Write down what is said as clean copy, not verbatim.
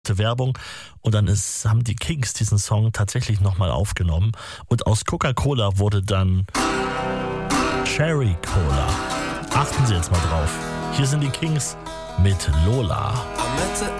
Werbung und dann haben die Kings diesen Song tatsächlich nochmal aufgenommen und aus Coca-Cola wurde dann Cherry Cola. Achten Sie jetzt mal drauf. Hier sind die Kings mit Lola. I met her